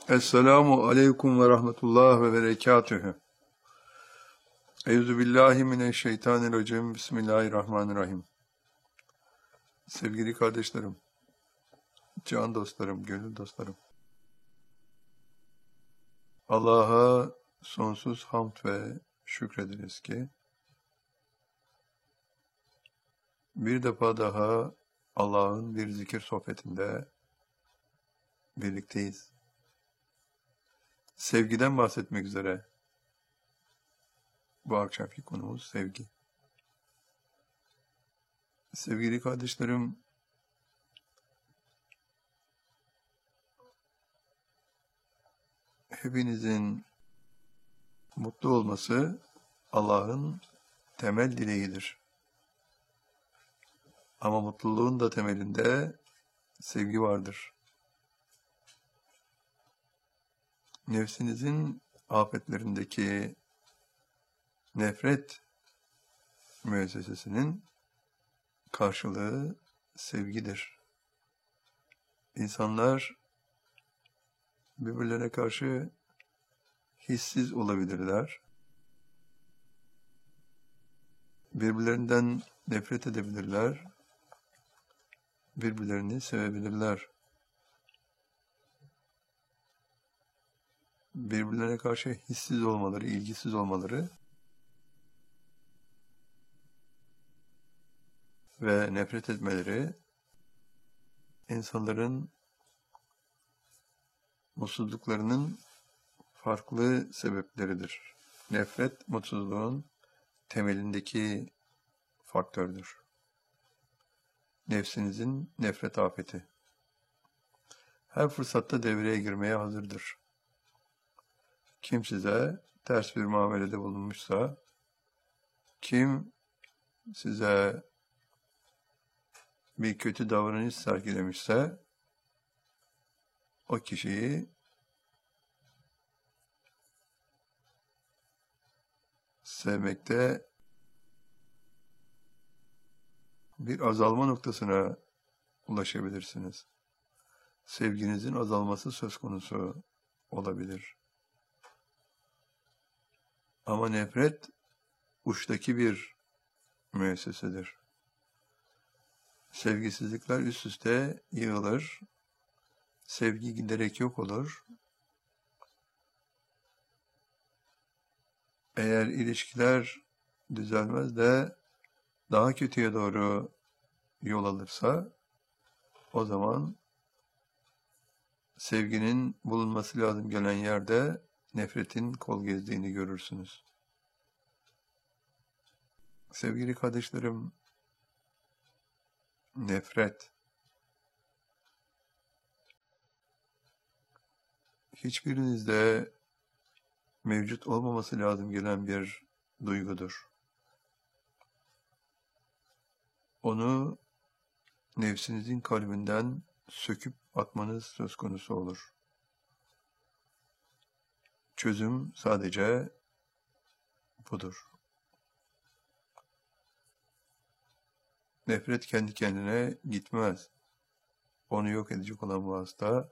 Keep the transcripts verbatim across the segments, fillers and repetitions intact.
Esselamu aleyküm ve rahmetullah ve berekatühü. Eyüzü billahi mineşşeytanirracim. Bismillahirrahmanirrahim. Sevgili kardeşlerim, can dostlarım, gönül dostlarım. Allah'a sonsuz hamd ve şükrederiz ki bir defa daha Allah'ın bir zikir sohbetinde birlikteyiz. Sevgiden bahsetmek üzere bu akşamki konumuz sevgi. Sevgili kardeşlerim, hepinizin mutlu olması Allah'ın temel dileğidir. Ama mutluluğun da temelinde sevgi vardır. Nefsinizin afetlerindeki nefret müessesesinin karşılığı sevgidir. İnsanlar birbirlerine karşı hissiz olabilirler. Birbirlerinden nefret edebilirler. Birbirlerini sevebilirler. Birbirlerine karşı hissiz olmaları, ilgisiz olmaları ve nefret etmeleri insanların mutsuzluklarının farklı sebepleridir. Nefret, mutsuzluğun temelindeki faktördür. Nefsinizin nefret afeti. Her fırsatta devreye girmeye hazırdır. Kim size ters bir muamelede bulunmuşsa, kim size bir kötü davranış sergilemişse, o kişiyi sevmekte bir azalma noktasına ulaşabilirsiniz. Sevginizin azalması söz konusu olabilir. Ama nefret uçtaki bir müessesedir. Sevgisizlikler üst üste yığılır. Sevgi giderek yok olur. Eğer ilişkiler düzelmez de daha kötüye doğru yol alırsa, o zaman sevginin bulunması lazım gelen yerde nefretin kol gezdiğini görürsünüz. Sevgili kardeşlerim, nefret hiçbirinizde mevcut olmaması lazım gelen bir duygudur. Onu nefsinizin kalbinden söküp atmanız söz konusu olur. Çözüm sadece budur. Nefret kendi kendine gitmez. Onu yok edecek olan vasıta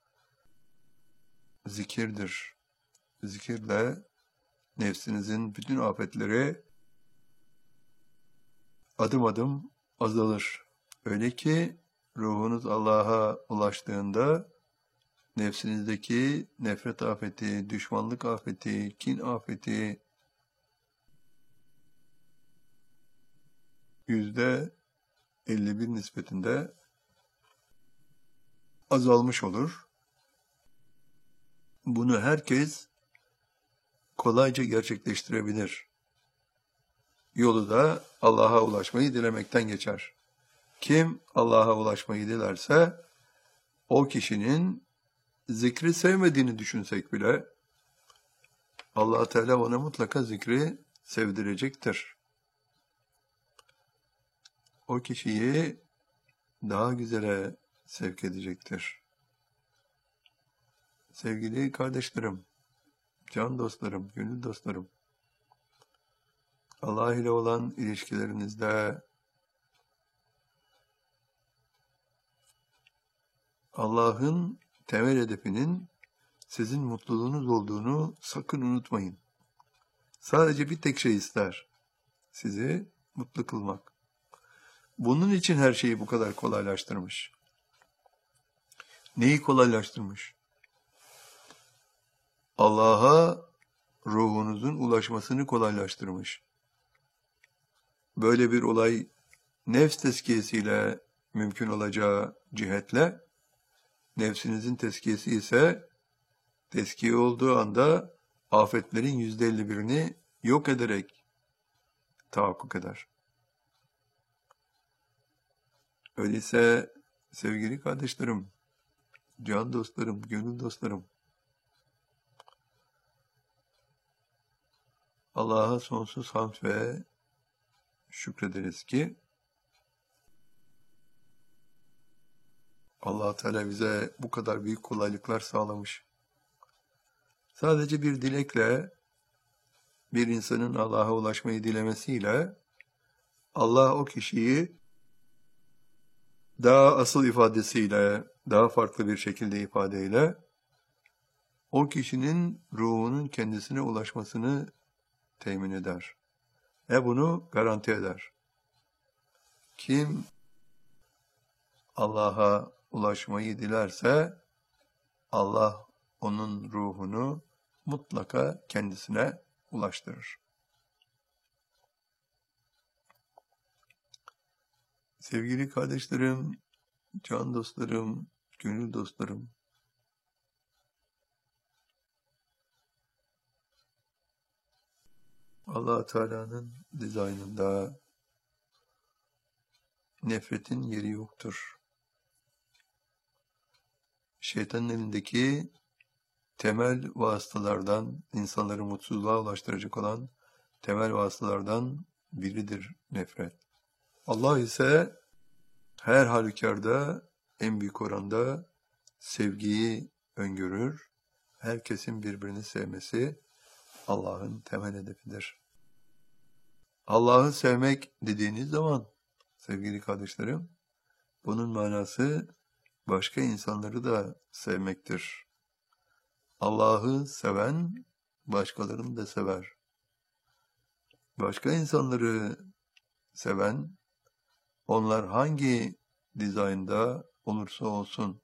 zikirdir. Zikirle nefsinizin bütün afetleri adım adım azalır. Öyle ki ruhunuz Allah'a ulaştığında nefsinizdeki nefret afeti, düşmanlık afeti, kin afeti yüzde elli bir nispetinde azalmış olur. Bunu herkes kolayca gerçekleştirebilir. Yolu da Allah'a ulaşmayı dilemekten geçer. Kim Allah'a ulaşmayı dilerse, o kişinin zikri sevmediğini düşünsek bile, Allah Teala ona mutlaka zikri sevdirecektir. O kişiyi daha güzele sevk edecektir. Sevgili kardeşlerim, can dostlarım, gönül dostlarım, Allah ile olan ilişkilerinizde Allah'ın temel hedefinin sizin mutluluğunuz olduğunu sakın unutmayın. Sadece bir tek şey ister. Sizi mutlu kılmak. Bunun için her şeyi bu kadar kolaylaştırmış. Neyi kolaylaştırmış? Allah'a ruhunuzun ulaşmasını kolaylaştırmış. Böyle bir olay nefs tezkiyesiyle mümkün olacağı cihetle, nefsinizin tezkiyesi ise tezkiye olduğu anda afetlerin yüzde elli birini yok ederek tahakkuk eder. Öyleyse sevgili kardeşlerim, can dostlarım, gönül dostlarım, Allah'a sonsuz hamd ve şükrederiz ki Allah Teala bize bu kadar büyük kolaylıklar sağlamış. Sadece bir dilekle, bir insanın Allah'a ulaşmayı dilemesiyle Allah o kişiyi daha asıl ifadesiyle, daha farklı bir şekilde ifadeyle o kişinin ruhunun kendisine ulaşmasını temin eder. Ve bunu garanti eder. Kim Allah'a ulaşmayı dilerse Allah onun ruhunu mutlaka kendisine ulaştırır. Sevgili kardeşlerim, can dostlarım, gönül dostlarım, Allah Teala'nın dizaynında nefretin yeri yoktur. Şeytanın elindeki temel vasıtalardan, insanları mutsuzluğa ulaştıracak olan temel vasıtalardan biridir nefret. Allah ise her halükarda en büyük oranda sevgiyi öngörür. Herkesin birbirini sevmesi Allah'ın temel hedefidir. Allah'ı sevmek dediğiniz zaman sevgili kardeşlerim, bunun manası başka insanları da sevmektir. Allah'ı seven başkalarını da sever. Başka insanları seven, onlar hangi dizaynda olursa olsun,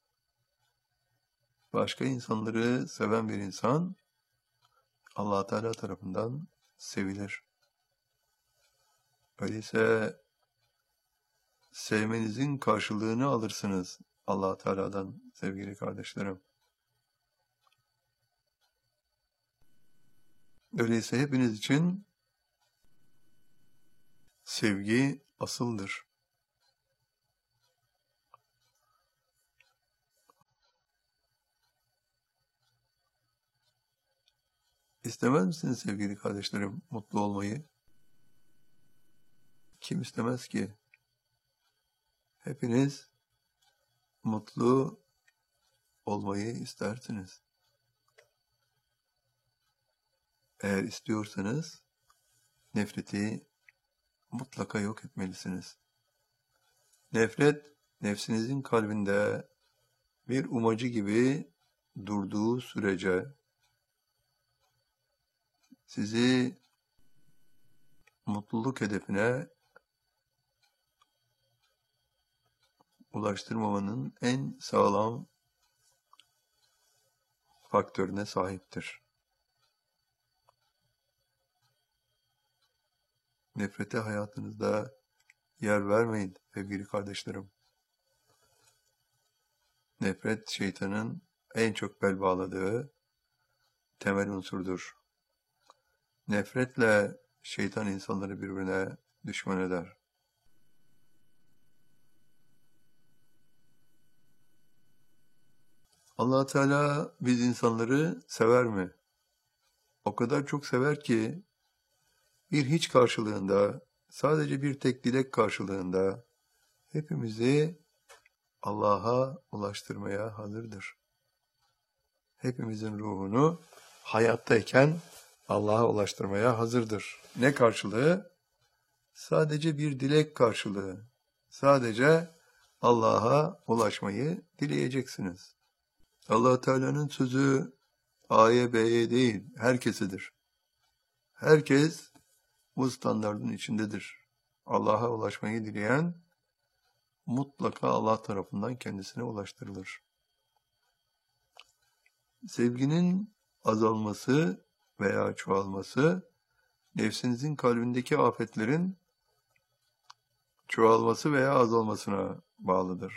başka insanları seven bir insan Allah Teala tarafından sevilir. Öyleyse sevmenizin karşılığını alırsınız Allah Teala'dan sevgili kardeşlerim. Öyleyse hepiniz için sevgi asıldır. İstemez misiniz sevgili kardeşlerim mutlu olmayı? Kim istemez ki? Hepiniz mutlu olmayı istersiniz. Eğer istiyorsanız nefreti mutlaka yok etmelisiniz. Nefret, nefsinizin kalbinde bir umacı gibi durduğu sürece sizi mutluluk hedefine ulaştırmamanın en sağlam faktörüne sahiptir. Nefrete hayatınızda yer vermeyin sevgili kardeşlerim. Nefret şeytanın en çok bel bağladığı temel unsurdur. Nefretle şeytan insanları birbirine düşman eder. Allah Teala biz insanları sever mi? O kadar çok sever ki bir hiç karşılığında, sadece bir tek dilek karşılığında hepimizi Allah'a ulaştırmaya hazırdır. Hepimizin ruhunu hayattayken Allah'a ulaştırmaya hazırdır. Ne karşılığı? Sadece bir dilek karşılığı. Sadece Allah'a ulaşmayı dileyeceksiniz. Allah Teala'nın sözü A'ya B'ye değil, herkesedir. Herkes bu standardın içindedir. Allah'a ulaşmayı dileyen mutlaka Allah tarafından kendisine ulaştırılır. Sevginin azalması veya çoğalması, nefsinizin kalbindeki afetlerin çoğalması veya azalmasına bağlıdır.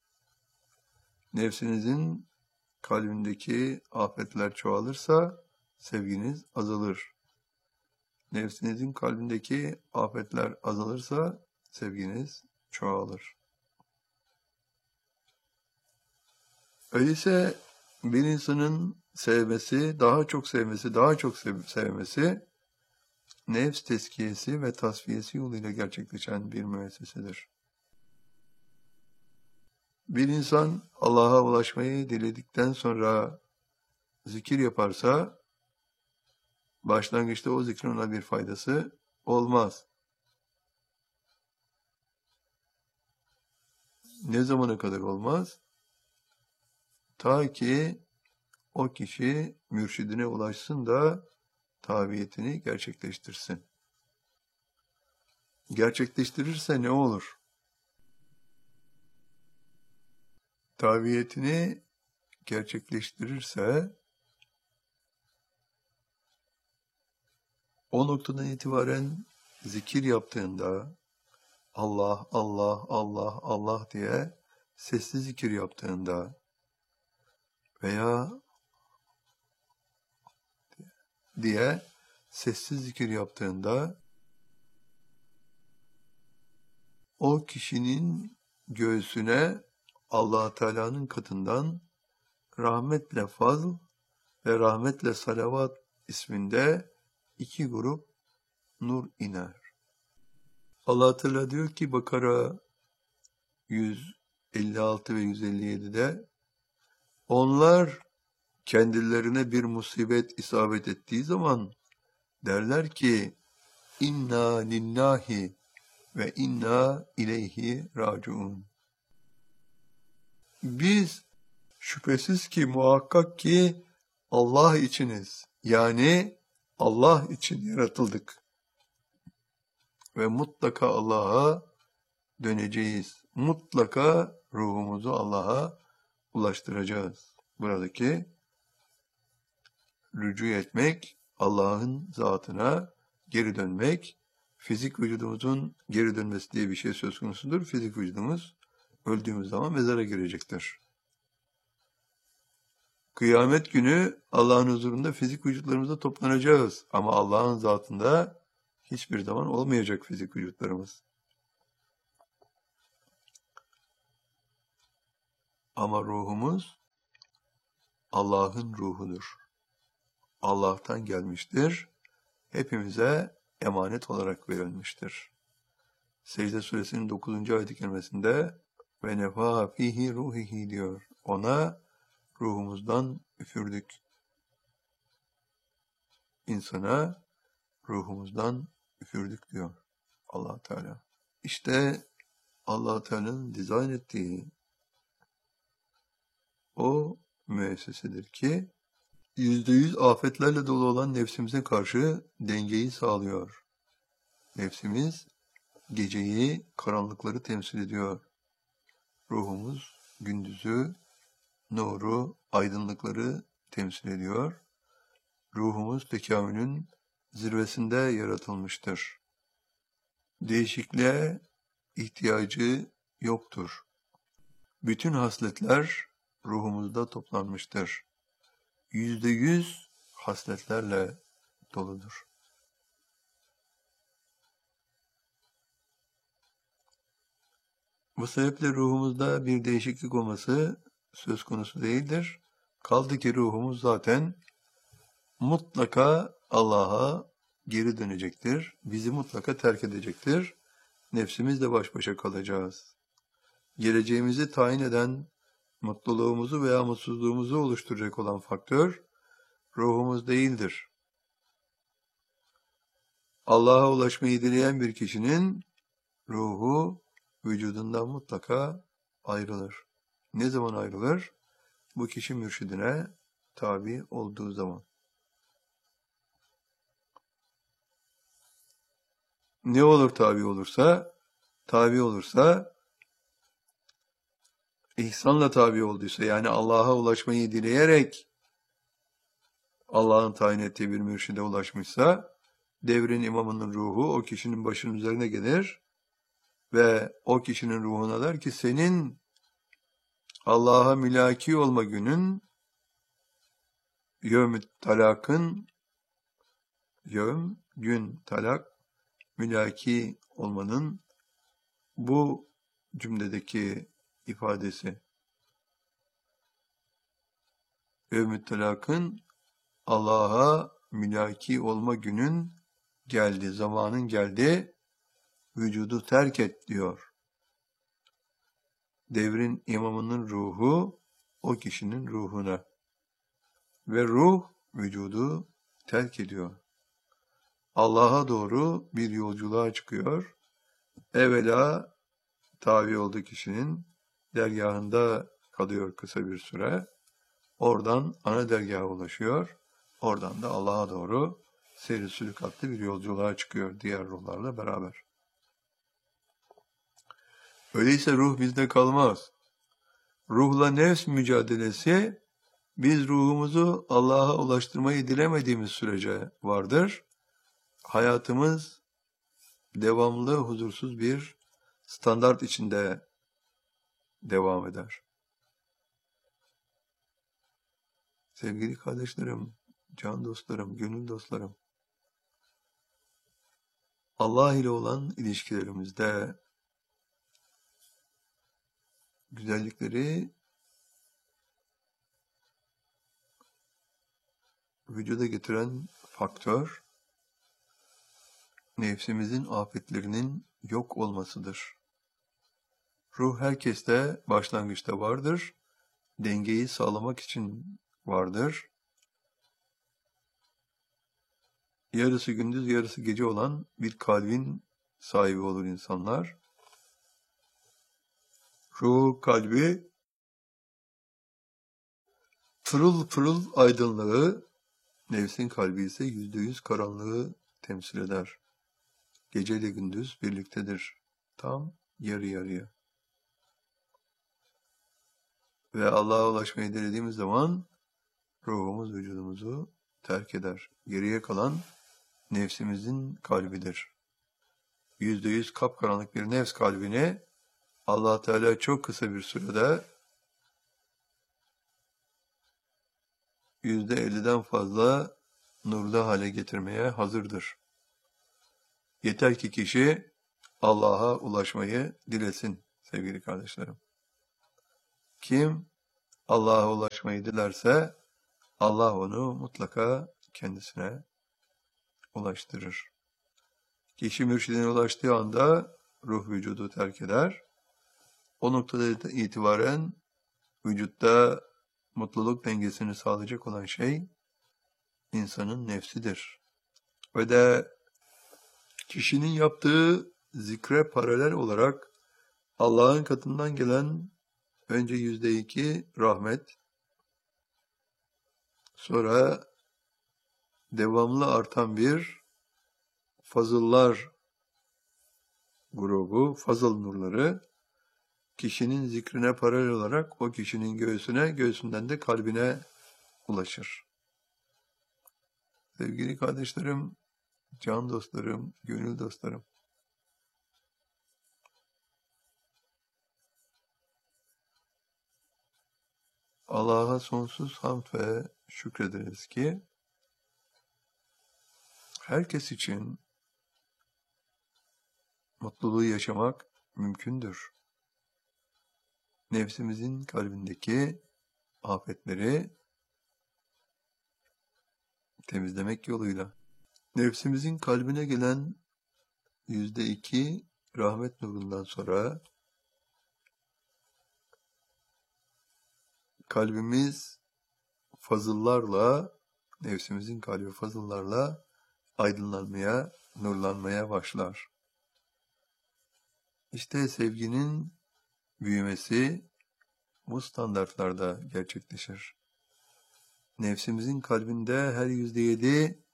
Nefsinizin kalbindeki afetler çoğalırsa sevginiz azalır. Nefsinizin kalbindeki afetler azalırsa sevginiz çoğalır. Öyleyse bir insanın sevmesi, daha çok sevmesi, daha çok sev- sevmesi, nefs tezkiyesi ve tasfiyesi yoluyla gerçekleşen bir müessesedir. Bir insan Allah'a ulaşmayı diledikten sonra zikir yaparsa, başlangıçta o zikrin ona bir faydası olmaz. Ne zamana kadar olmaz? Ta ki o kişi mürşidine ulaşsın da tabiyetini gerçekleştirsin. Gerçekleştirirse ne olur? Tabiyetini gerçekleştirirse o noktadan itibaren zikir yaptığında Allah, Allah, Allah, Allah diye sesli zikir yaptığında veya diye sessiz zikir yaptığında o kişinin göğsüne Allah Teala'nın katından rahmetle fazl ve rahmetle salavat isminde iki grup nur iner. Allah Teala diyor ki Bakara yüz elli altı ve yüz elli yedi'de onlar kendilerine bir musibet isabet ettiği zaman derler ki inna lillahi ve inna ileyhi raciun. Biz şüphesiz ki muhakkak ki Allah içiniz. Yani Allah için yaratıldık. Ve mutlaka Allah'a döneceğiz. Mutlaka ruhumuzu Allah'a ulaştıracağız. Buradaki rücu etmek, Allah'ın zatına geri dönmek, fizik vücudumuzun geri dönmesi diye bir şey söz konusudur. Fizik vücudumuz öldüğümüz zaman mezara girecektir. Kıyamet günü Allah'ın huzurunda fizik vücutlarımızda toplanacağız. Ama Allah'ın zatında hiçbir zaman olmayacak fizik vücutlarımız. Ama ruhumuz Allah'ın ruhudur. Allah'tan gelmiştir. Hepimize emanet olarak verilmiştir. Secde suresinin dokuzuncu ayet-i kerimesinde ve nefâ fîhî ruhihi diyor. Ona ruhumuzdan üfürdük. İnsana ruhumuzdan üfürdük diyor Allah Teala. İşte Allah Teala'nın dizayn ettiği o müessesedir ki yüzde yüz afetlerle dolu olan nefsimize karşı dengeyi sağlıyor. Nefsimiz geceyi, karanlıkları temsil ediyor. Ruhumuz gündüzü, nuru, aydınlıkları temsil ediyor. Ruhumuz tekamülün zirvesinde yaratılmıştır. Değişikliğe ihtiyacı yoktur. Bütün hasletler ruhumuzda toplanmıştır. Yüzde yüz hasletlerle doludur. Bu sebeple ruhumuzda bir değişiklik olması söz konusu değildir. Kaldı ki ruhumuz zaten mutlaka Allah'a geri dönecektir. Bizi mutlaka terk edecektir. Nefsimizle baş başa kalacağız. Geleceğimizi tayin eden, mutluluğumuzu veya mutsuzluğumuzu oluşturacak olan faktör ruhumuz değildir. Allah'a ulaşmayı dileyen bir kişinin ruhu vücudundan mutlaka ayrılır. Ne zaman ayrılır? bu kişi mürşidine tabi olduğu zaman. Ne olur tabi olursa? Tabi olursa, ihsanla tabi olduysa, yani Allah'a ulaşmayı dileyerek Allah'ın tayin ettiği bir mürşide ulaşmışsa, devrin imamının ruhu o kişinin başının üzerine gelir ve o kişinin ruhuna der ki, senin Allah'a mülaki olma günün, yevm-i talakın, yevm, gün, talak, mülaki olmanın bu cümledeki ifadesi. Yevm-i talakın, Allah'a mülaki olma günün geldi, zamanın geldi, vücudu terk et diyor. Devrin imamının ruhu o kişinin ruhuna ve ruh vücudu terk ediyor. Allah'a doğru bir yolculuğa çıkıyor. Evvela tabi olduğu kişinin dergahında kalıyor kısa bir süre. Oradan ana dergaha ulaşıyor. Oradan da Allah'a doğru seyri sülükatlı bir yolculuğa çıkıyor diğer ruhlarla beraber. Öyleyse ruh bizde kalmaz. Ruhla nefs mücadelesi, biz ruhumuzu Allah'a ulaştırmayı dilemediğimiz sürece vardır. Hayatımız devamlı, huzursuz bir standart içinde devam eder. Sevgili kardeşlerim, can dostlarım, gönül dostlarım, Allah ile olan ilişkilerimizde güzellikleri vücuda getiren faktör, nefsimizin afetlerinin yok olmasıdır. Ruh herkeste başlangıçta vardır, dengeyi sağlamak için vardır. Yarısı gündüz, yarısı gece olan bir kalbin sahibi olur insanlar. Ruh, kalbi pırıl pırıl aydınlığı, nefsin kalbi ise yüzde yüz karanlığı temsil eder. Gece ile gündüz birliktedir. Tam yarı yarıya. Ve Allah'a ulaşmayı dilediğimiz zaman ruhumuz vücudumuzu terk eder. Geriye kalan nefsimizin kalbidir. Yüzde yüz kapkaranlık bir nefs kalbini Allah Teala çok kısa bir sürede yüzde elliden fazla nurlu hale getirmeye hazırdır. Yeter ki kişi Allah'a ulaşmayı dilesin sevgili kardeşlerim. Kim Allah'a ulaşmayı dilerse Allah onu mutlaka kendisine ulaştırır. Kişi mürşidine ulaştığı anda ruh vücudu terk eder. O noktada itibaren vücutta mutluluk dengesini sağlayacak olan şey insanın nefsidir. Ve de kişinin yaptığı zikre paralel olarak Allah'ın katından gelen önce yüzde iki rahmet, sonra devamlı artan bir fazıllar grubu, fazıl nurları, kişinin zikrine paralel olarak o kişinin göğsüne, göğsünden de kalbine ulaşır. Sevgili kardeşlerim, can dostlarım, gönül dostlarım, Allah'a sonsuz hamd ve şükrederiz ki herkes için mutluluğu yaşamak mümkündür. Nefsimizin kalbindeki afetleri temizlemek yoluyla. Nefsimizin kalbine gelen yüzde iki rahmet nurundan sonra kalbimiz fazıllarla, nefsimizin kalbi fazıllarla aydınlanmaya, nurlanmaya başlar. İşte sevginin büyümesi, bu standartlarda gerçekleşir. Nefsimizin kalbinde her yüzde yedi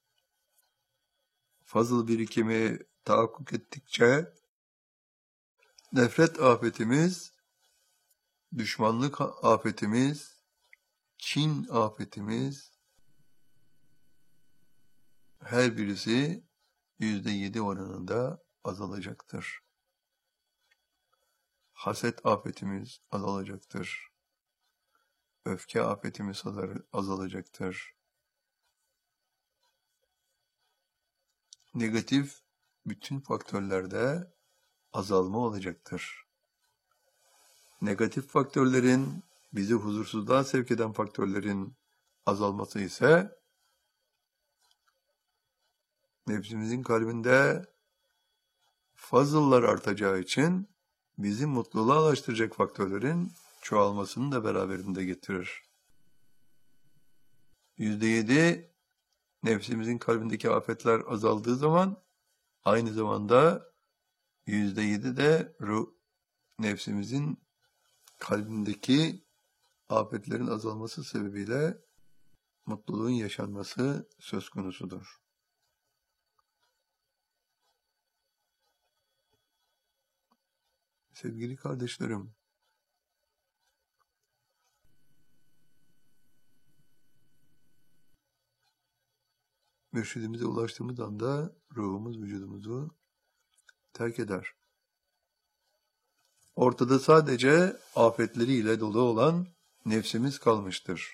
fazıl birikimi tahakkuk ettikçe nefret afetimiz, düşmanlık afetimiz, kin afetimiz her birisi yüzde yedi oranında azalacaktır. Haset afetimiz azalacaktır. Öfke afetimiz azalacaktır. Negatif bütün faktörlerde azalma olacaktır. Negatif faktörlerin, bizi huzursuzluğa sevk eden faktörlerin azalması ise nefsimizin kalbinde fazıllar artacağı için bizi mutluluğa ulaştıracak faktörlerin çoğalmasını da beraberinde getirir. Yüzde yedi nefsimizin kalbindeki afetler azaldığı zaman aynı zamanda yüzde yedi de ruh, nefsimizin kalbindeki afetlerin azalması sebebiyle mutluluğun yaşanması söz konusudur. Sevgili kardeşlerim, mürşidimize ulaştığımız anda ruhumuz vücudumuzu terk eder. Ortada sadece afetleriyle dolu olan nefsimiz kalmıştır.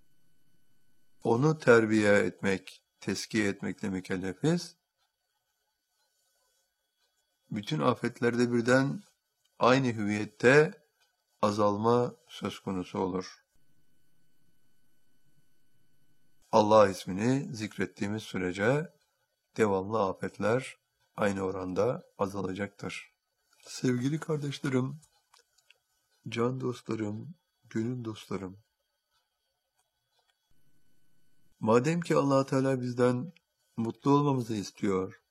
Onu terbiye etmek, teskiye etmekle mükellefiz. Bütün afetlerde birden aynı hüviyette azalma söz konusu olur. Allah ismini zikrettiğimiz sürece devamlı afetler aynı oranda azalacaktır. Sevgili kardeşlerim, can dostlarım, gönül dostlarım, madem ki Allah Teala bizden mutlu olmamızı istiyor,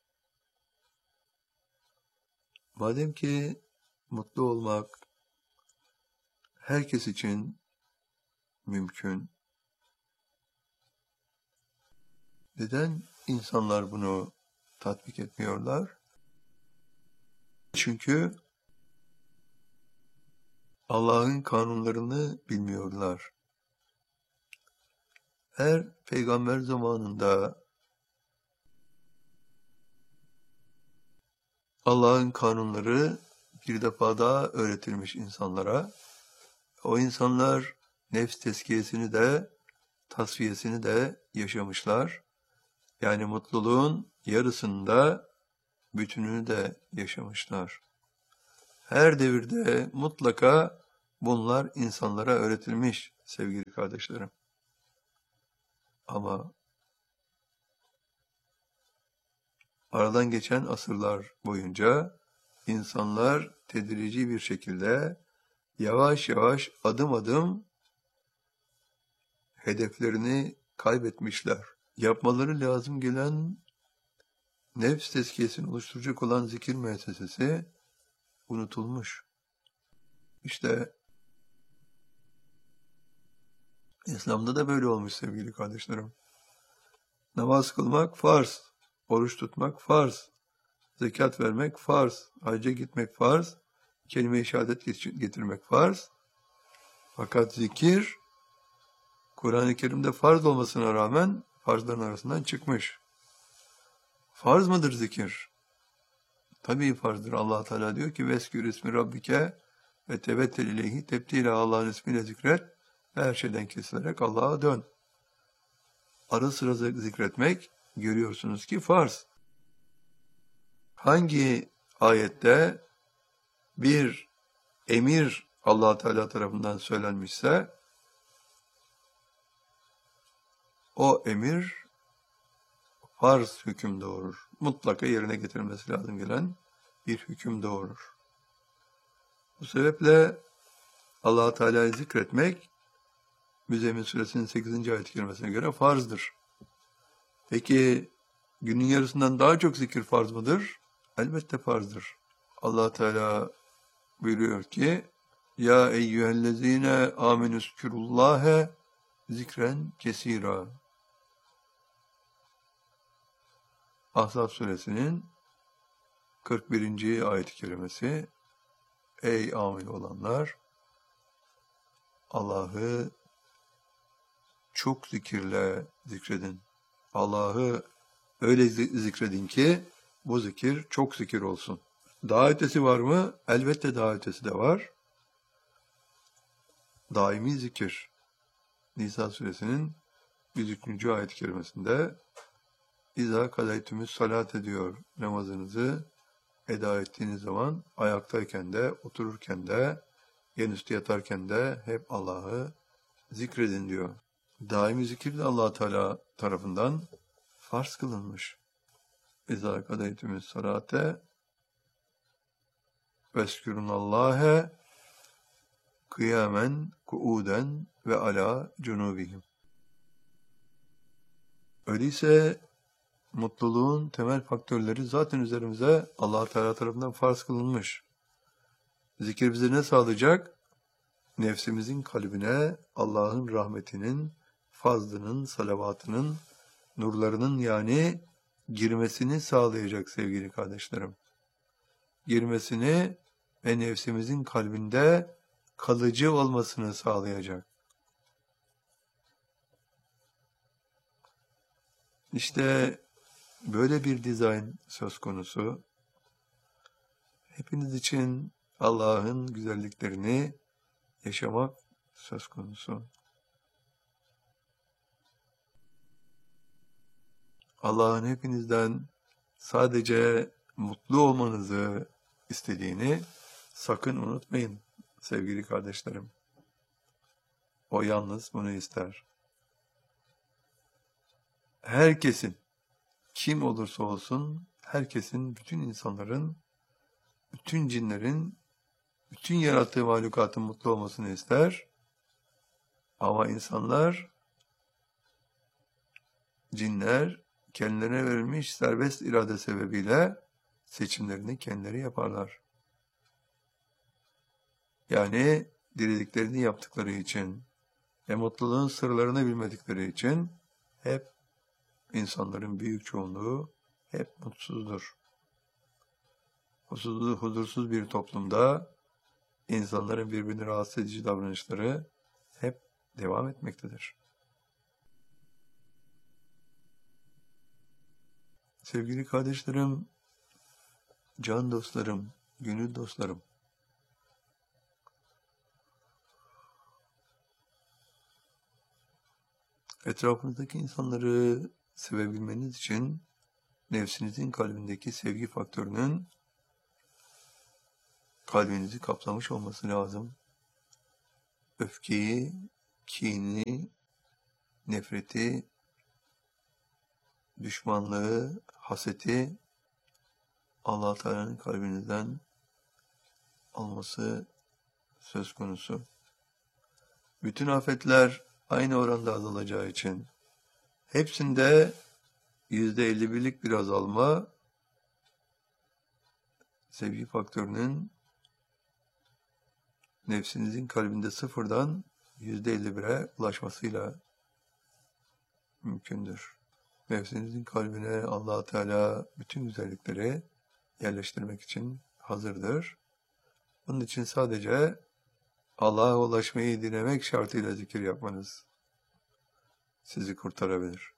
madem ki mutlu olmak herkes için mümkün, neden insanlar bunu tatbik etmiyorlar? Çünkü Allah'ın kanunlarını bilmiyorlar. Her peygamber zamanında Allah'ın kanunları bir defa daha öğretilmiş insanlara. O insanlar nefs tezkiyesini de, tasfiyesini de yaşamışlar. Yani mutluluğun yarısında bütününü de yaşamışlar. Her devirde mutlaka bunlar insanlara öğretilmiş sevgili kardeşlerim. Ama aradan geçen asırlar boyunca insanlar tedrici bir şekilde yavaş yavaş adım adım hedeflerini kaybetmişler. Yapmaları lazım gelen nefs tezkiyesini oluşturacak olan zikir müessesesi unutulmuş. İşte İslam'da da böyle olmuş sevgili kardeşlerim. Namaz kılmak farz, oruç tutmak farz, zekat vermek farz, hacca gitmek farz, kelime-i şehadet getirmek farz. Fakat zikir, Kur'an-ı Kerim'de farz olmasına rağmen farzların arasından çıkmış. Farz mıdır zikir? Tabii farzdır. Allah Teala diyor ki veskür ismi rabbike ve tebettel ileyhi tebdile, Allah'ın ismiyle zikret ve her şeyden kesilerek Allah'a dön. Ara sıra zikretmek görüyorsunuz ki farz. Hangi ayette bir emir Allah Teala tarafından söylenmişse o emir farz hüküm doğurur. Mutlaka yerine getirilmesi lazım gelen bir hüküm doğurur. Bu sebeple Allah Teala'yı zikretmek Müzzemmil Suresinin sekizinci ayet-i kerimesine göre farzdır. Peki günün yarısından daha çok zikir farz mıdır? Elbette farzdır. Allah Teala buyuruyor ki Ya eyyühellezine amenüskürullâhe zikren kesira. Ahzab suresinin kırk birinci ayet-i kerimesi. Ey amin olanlar! Allah'ı çok zikirle zikredin. Allah'ı öyle zikredin ki bu zikir çok zikir olsun. Daha ötesi var mı? Elbette daha ötesi de var. Daimi zikir. Nisa suresinin yüz üçüncü ayet-i kerimesinde İza kadaytümüz salat ediyor namazınızı eda ettiğiniz zaman ayaktayken de, otururken de, yanüstü yatarken de hep Allah'ı zikredin diyor. Daimi zikir de Allah Teala tarafından farz kılınmış. İza kadaytümüz salate veskürünallâhe kıyamen, kuuden ve ala cunubihim. Öyleyse mutluluğun temel faktörleri zaten üzerimize Allah Teala tarafından farz kılınmış. Zikir bize ne sağlayacak? Nefsimizin kalbine Allah'ın rahmetinin, fazlının, salavatının, nurlarının yani girmesini sağlayacak sevgili kardeşlerim. Girmesini ve nefsimizin kalbinde kalıcı olmasını sağlayacak. İşte böyle bir dizayn söz konusu. Hepiniz için Allah'ın güzelliklerini yaşamak söz konusu. Allah'ın hepinizden sadece mutlu olmanızı istediğini sakın unutmayın sevgili kardeşlerim. O yalnız bunu ister. Herkesin, kim olursa olsun, herkesin, bütün insanların, bütün cinlerin, bütün yarattığı mahlukatın mutlu olmasını ister. Ama insanlar, cinler, kendilerine verilmiş serbest irade sebebiyle seçimlerini kendileri yaparlar. Yani dilediklerini yaptıkları için ve mutluluğun sırlarını bilmedikleri için hep insanların büyük çoğunluğu hep mutsuzdur. Huzursuz, huzursuz bir toplumda insanların birbirini rahatsız edici davranışları hep devam etmektedir. Sevgili kardeşlerim, can dostlarım, gönül dostlarım, etrafınızdaki insanları sevebilmeniz için nefsinizin kalbindeki sevgi faktörünün kalbinizi kaplamış olması lazım. Öfkeyi, kini, nefreti, düşmanlığı, haseti Allah Teala'nın kalbinizden alması söz konusu. Bütün afetler aynı oranda azalacağı için hepsinde yüzde elli birlik bir azalma sevgi faktörünün nefsinizin kalbinde sıfırdan yüzde elli bire ulaşmasıyla mümkündür. Nefsinizin kalbine Allah Teala bütün güzellikleri yerleştirmek için hazırdır. Bunun için sadece Allah'a ulaşmayı dilemek şartıyla zikir yapmanız sizi kurtarabilir.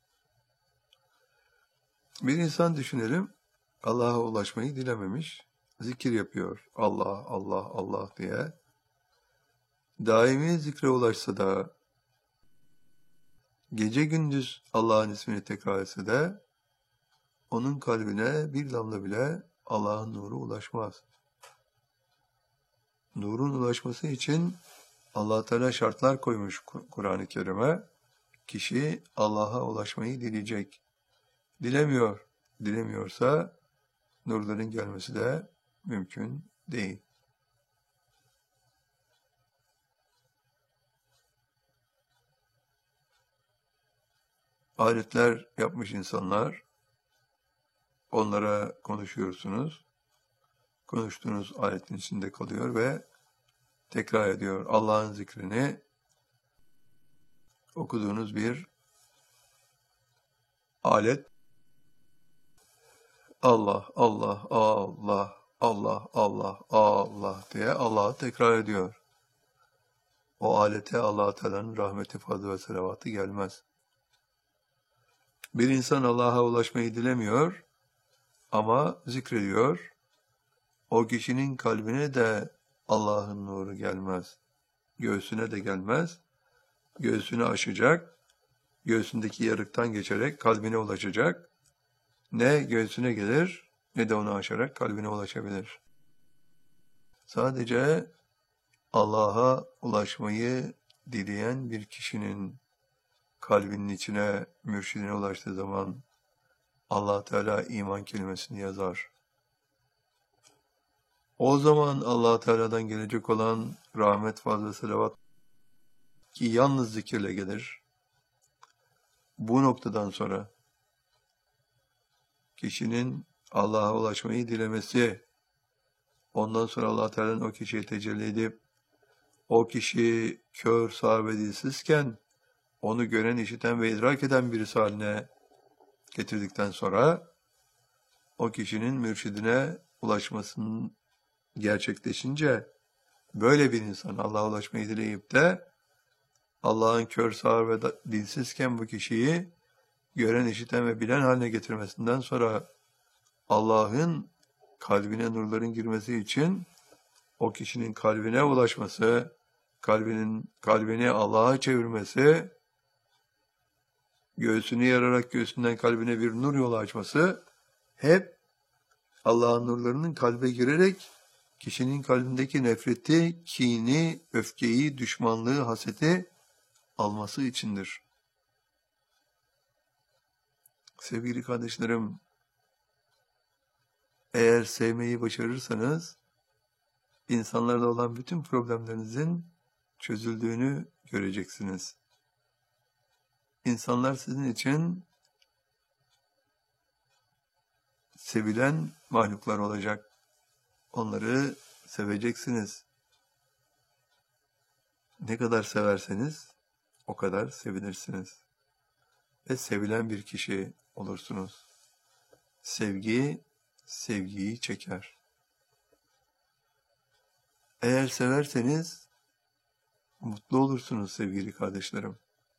Bir insan düşünelim, Allah'a ulaşmayı dilememiş, zikir yapıyor. Allah, Allah, Allah diye. Daimi zikre ulaşsa da, gece gündüz Allah'ın ismini tekrar etse de, onun kalbine bir damla bile Allah'ın nuru ulaşmaz. Nurun ulaşması için Allah Teala şartlar koymuş Kur'an-ı Kerim'e. Kişi Allah'a ulaşmayı dileyecek. Dilemiyor. Dilemiyorsa nurların gelmesi de mümkün değil. Aletler yapmış insanlar, onlara konuşuyorsunuz. Konuştuğunuz aletin içinde kalıyor ve tekrar ediyor. Allah'ın zikrini okuduğunuz bir alet. Allah, Allah, Allah, Allah, Allah, Allah diye Allah'ı tekrar ediyor. O alete Allah-u Teala'nın rahmeti, fazlı ve selavatı gelmez. Bir insan Allah'a ulaşmayı dilemiyor ama zikrediyor. O kişinin kalbine de Allah'ın nuru gelmez. Göğsüne de gelmez. Göğsünü aşacak. Göğsündeki yarıktan geçerek kalbine ulaşacak. Ne göğsüne gelir ne de onu aşarak kalbine ulaşabilir. Sadece Allah'a ulaşmayı dileyen bir kişinin kalbinin içine, mürşidine ulaştığı zaman Allah Teala iman kelimesini yazar. O zaman Allah Teala'dan gelecek olan rahmet, fazla, selavat ki yalnız zikirle gelir. Bu noktadan sonra kişinin Allah'a ulaşmayı dilemesi, ondan sonra Allah Teala'nın o kişiye tecelli edip o kişi kör, sağır ve dilsizken onu gören, işiten ve idrak eden birisi haline getirdikten sonra o kişinin mürşidine ulaşmasının gerçekleşince böyle bir insan Allah'a ulaşmayı dileyip de Allah'ın kör, sağır ve dilsizken bu kişiyi gören, işiten ve bilen haline getirmesinden sonra Allah'ın kalbine nurların girmesi için o kişinin kalbine ulaşması, kalbinin kalbini Allah'a çevirmesi, göğsünü yararak göğsünden kalbine bir nur yolu açması hep Allah'ın nurlarının kalbe girerek kişinin kalbindeki nefreti, kini, öfkeyi, düşmanlığı, haseti alması içindir. Sevgili kardeşlerim, eğer sevmeyi başarırsanız insanlarla olan bütün problemlerinizin çözüldüğünü göreceksiniz. İnsanlar sizin için sevilen mahluklar olacak. Onları seveceksiniz. Ne kadar severseniz o kadar sevilirsiniz. Ve sevilen bir kişi olursunuz. Sevgi, sevgiyi çeker. Eğer severseniz mutlu olursunuz sevgili kardeşlerim.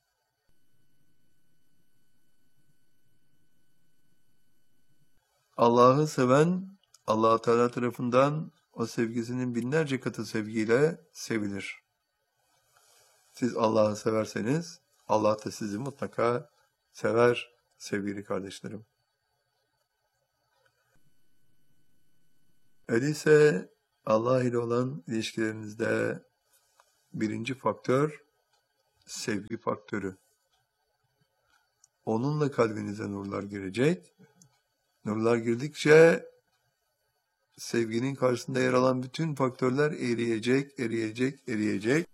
Allah'ı seven, Allah Teala tarafından o sevgisinin binlerce katı sevgiyle sevilir. Siz Allah'ı severseniz, Allah da sizi mutlaka sever sevgili kardeşlerim. Öyleyse Allah ile olan ilişkilerinizde birinci faktör sevgi faktörü. Onunla kalbinize nurlar girecek. Nurlar girdikçe sevginin karşısında yer alan bütün faktörler eriyecek, eriyecek, eriyecek.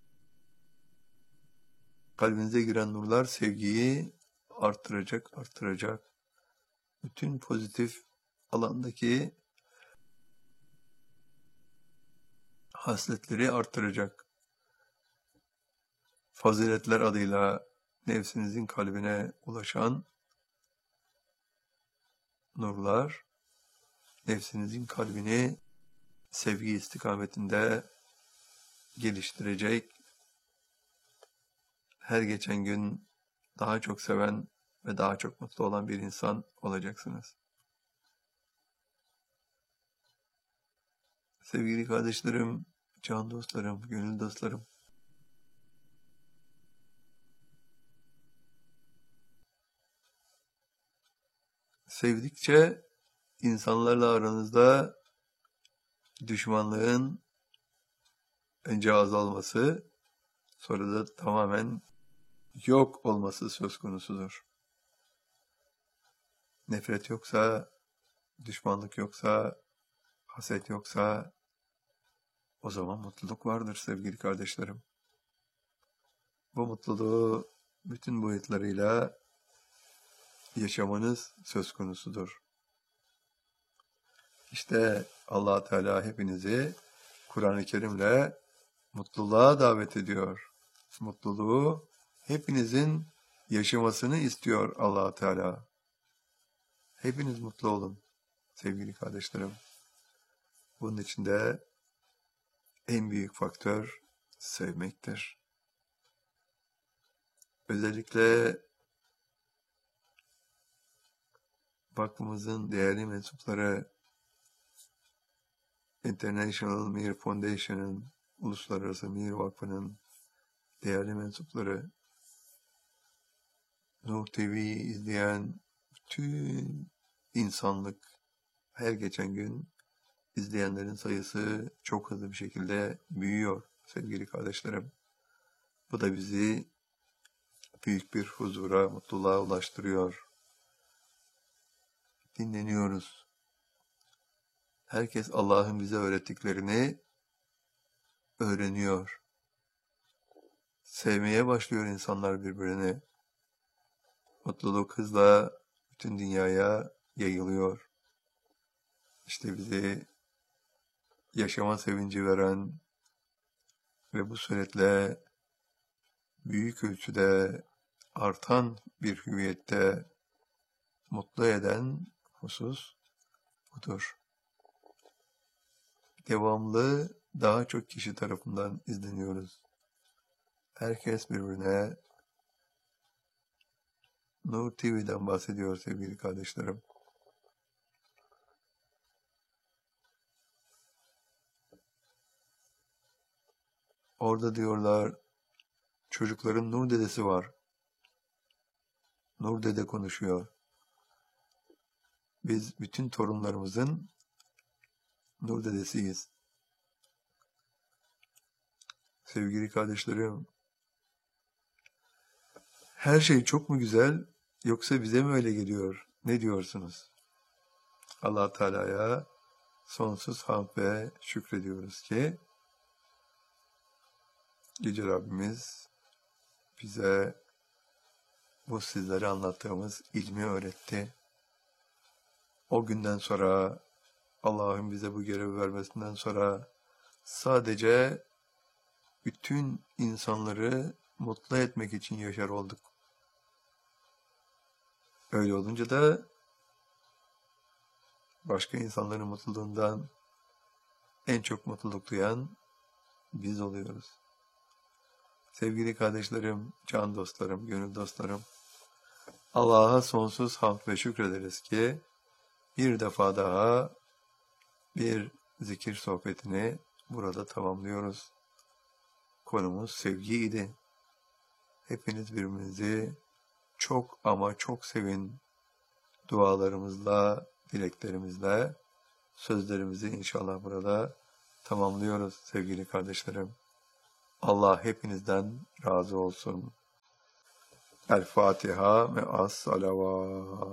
Kalbinize giren nurlar sevgiyi arttıracak, arttıracak. Bütün pozitif alandaki hasletleri arttıracak. Faziletler adıyla nefsinizin kalbine ulaşan nurlar, nefsinizin kalbini sevgi istikametinde geliştirecek, her geçen gün daha çok seven ve daha çok mutlu olan bir insan olacaksınız. Sevgili kardeşlerim, can dostlarım, gönül dostlarım, sevdikçe insanlarla aranızda düşmanlığın önce azalması, sonra da tamamen yok olması söz konusudur. Nefret yoksa, düşmanlık yoksa, haset yoksa, o zaman mutluluk vardır sevgili kardeşlerim. Bu mutluluğu bütün boyutlarıyla yaşamanız söz konusudur. İşte Allah Teala hepinizi Kur'an-ı Kerim'le mutluluğa davet ediyor. Mutluluğu hepinizin yaşamasını istiyor Allah Teala. Hepiniz mutlu olun sevgili kardeşlerim. Bunun içinde en büyük faktör sevmektir. Özellikle vakfımızın değerli mensupları, International Mir Foundation'ın, Uluslararası Mir Vakfı'nın değerli mensupları, Nur T V'yi izleyen bütün insanlık, her geçen gün izleyenlerin sayısı çok hızlı bir şekilde büyüyor sevgili kardeşlerim. Bu da bizi büyük bir huzura, mutluluğa ulaştırıyor. Dinleniyoruz. Herkes Allah'ın bize öğrettiklerini öğreniyor. Sevmeye başlıyor insanlar birbirini. Mutluluk hızla bütün dünyaya yayılıyor. İşte bizi yaşama sevinci veren ve bu suretle büyük ölçüde artan bir hüviyette mutlu eden husus budur. Devamlı daha çok kişi tarafından izleniyoruz. Herkes birbirine Nur T V'den bahsediyor sevgili kardeşlerim. Orada diyorlar, çocukların Nur dedesi var. Nur dede konuşuyor. Biz bütün torunlarımızın Nur dedesiyiz. Sevgili kardeşlerim, her şey çok mu güzel, yoksa bize mi öyle geliyor? Ne diyorsunuz? Allah Teala'ya sonsuz hamd ve şükrediyoruz ki Yüce Rabbimiz bize bu sizlere anlattığımız ilmi öğretti. O günden sonra, Allah'ın bize bu görevi vermesinden sonra sadece bütün insanları mutlu etmek için yaşar olduk. Öyle olunca da başka insanların mutluluğundan en çok mutluluk duyan biz oluyoruz. Sevgili kardeşlerim, can dostlarım, gönül dostlarım, Allah'a sonsuz hamd ve şükrederiz ki bir defa daha bir zikir sohbetini burada tamamlıyoruz. Konumuz sevgi idi. Hepiniz birbirinizi çok ama çok sevin. Dualarımızla, dileklerimizle sözlerimizi inşallah burada tamamlıyoruz sevgili kardeşlerim. Allah hepinizden razı olsun. El Fatiha ve as salavat.